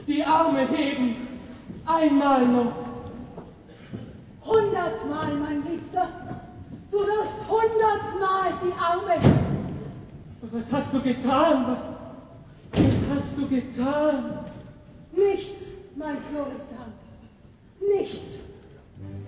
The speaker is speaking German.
die Arme heben, einmal noch. 100-mal, mein Liebster. Du wirst 100-mal die Arme heben. Was hast du getan? Was hast du getan? Nichts, mein Florestan. Nichts.